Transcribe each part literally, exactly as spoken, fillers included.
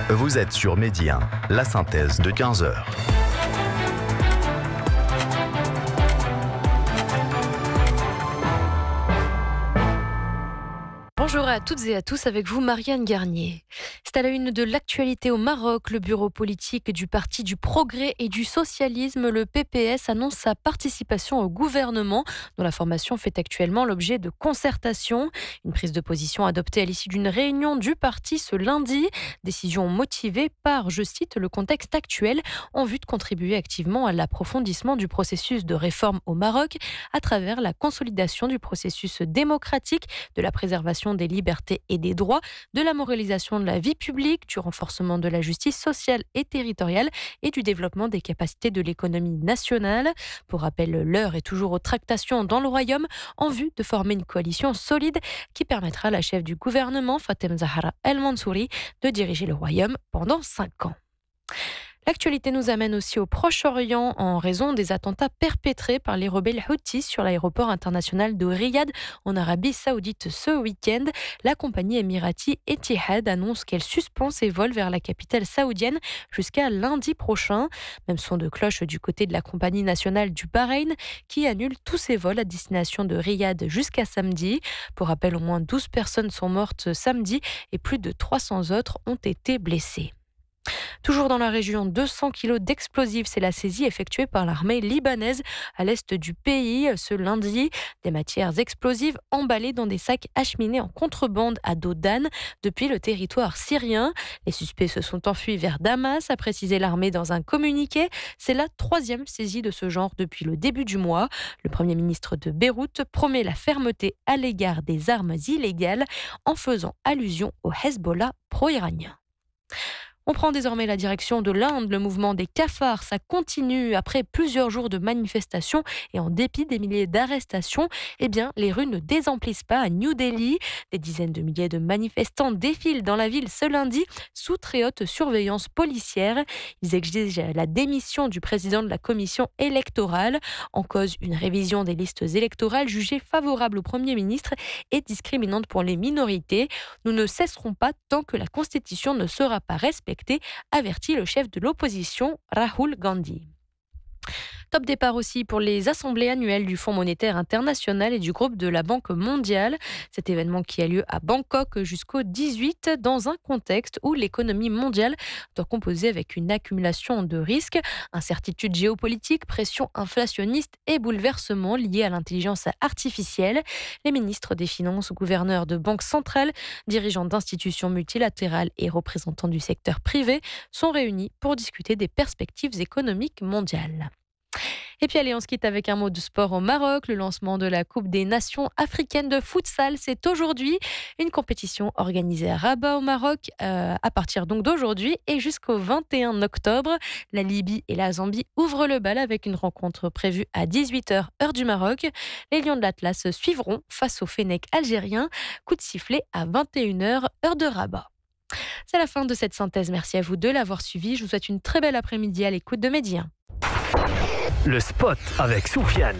Vous êtes sur Medi un, la synthèse de quinze heures. Bonjour à toutes et à tous, avec vous Marianne Garnier. C'est à la une de l'actualité au Maroc. Le bureau politique du Parti du Progrès et du Socialisme, le P P S, annonce sa participation au gouvernement, dont la formation fait actuellement l'objet de concertations. Une prise de position adoptée à l'issue d'une réunion du parti ce lundi. Décision motivée par, je cite, le contexte actuel, en vue de contribuer activement à l'approfondissement du processus de réforme au Maroc, à travers la consolidation du processus démocratique, de la préservation des libertés et des droits, de la moralisation de la vie publique, du renforcement de la justice sociale et territoriale et du développement des capacités de l'économie nationale. Pour rappel, l'heure est toujours aux tractations dans le royaume en vue de former une coalition solide qui permettra à la chef du gouvernement, Fatem Zahra El Mansouri, de diriger le royaume pendant cinq ans. L'actualité nous amène aussi au Proche-Orient en raison des attentats perpétrés par les rebelles Houthis sur l'aéroport international de Riyad en Arabie Saoudite ce week-end. La compagnie émirati Etihad annonce qu'elle suspend ses vols vers la capitale saoudienne jusqu'à lundi prochain. Même son de cloche du côté de la compagnie nationale du Bahreïn qui annule tous ses vols à destination de Riyad jusqu'à samedi. Pour rappel, au moins douze personnes sont mortes samedi et plus de trois cents autres ont été blessées. Toujours dans la région, deux cents kilos d'explosifs, c'est la saisie effectuée par l'armée libanaise à l'est du pays ce lundi. Des matières explosives emballées dans des sacs acheminés en contrebande à dos d'âne depuis le territoire syrien. Les suspects se sont enfuis vers Damas, a précisé l'armée dans un communiqué. C'est la troisième saisie de ce genre depuis le début du mois. Le Premier ministre de Beyrouth promet la fermeté à l'égard des armes illégales en faisant allusion au Hezbollah pro-iranien. On prend désormais la direction de l'Inde. Le mouvement des cafards, ça continue. Après plusieurs jours de manifestations et en dépit des milliers d'arrestations, eh bien, les rues ne désemplissent pas à New Delhi. Des dizaines de milliers de manifestants défilent dans la ville ce lundi sous très haute surveillance policière. Ils exigent la démission du président de la commission électorale. En cause, une révision des listes électorales jugée favorable au Premier ministre et discriminante pour les minorités. Nous ne cesserons pas tant que la Constitution ne sera pas respectée, avertit le chef de l'opposition, Rahul Gandhi. Top départ aussi pour les assemblées annuelles du Fonds monétaire international et du groupe de la Banque mondiale. Cet événement qui a lieu à Bangkok jusqu'au dix-huit dans un contexte où l'économie mondiale doit composer avec une accumulation de risques, incertitudes géopolitiques, pression inflationniste et bouleversements liés à l'intelligence artificielle. Les ministres des Finances, gouverneurs de banques centrales, dirigeants d'institutions multilatérales et représentants du secteur privé sont réunis pour discuter des perspectives économiques mondiales. Et puis allez, on se quitte avec un mot de sport au Maroc. Le lancement de la Coupe des Nations africaines de futsal, c'est aujourd'hui. Une compétition organisée à Rabat au Maroc euh, à partir donc d'aujourd'hui et jusqu'au vingt et un octobre. La Libye et la Zambie ouvrent le bal avec une rencontre prévue à dix-huit heures heure du Maroc. Les Lions de l'Atlas suivront face au Fennec algérien. Coup de sifflet à vingt et une heures heure de Rabat. C'est la fin de cette synthèse. Merci à vous de l'avoir suivi. Je vous souhaite une très belle après-midi à l'écoute de Medi un. Le spot avec Soufiane.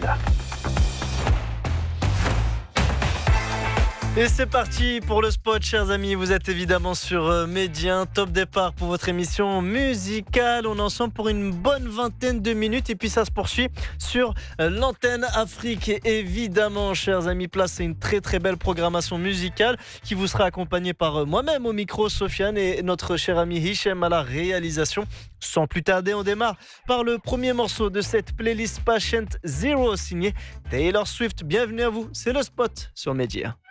Et c'est parti pour le spot, chers amis. Vous êtes évidemment sur Medi un. Top départ pour votre émission musicale. On est ensemble pour une bonne vingtaine de minutes. Et puis ça se poursuit sur l'antenne Afrique. Et évidemment, chers amis, place à une très très belle programmation musicale qui vous sera accompagnée par moi-même au micro, Sofiane, et notre cher ami Hichem à la réalisation. Sans plus tarder, on démarre par le premier morceau de cette playlist Patient Zero signé Taylor Swift. Bienvenue à vous, c'est le spot sur Medi un.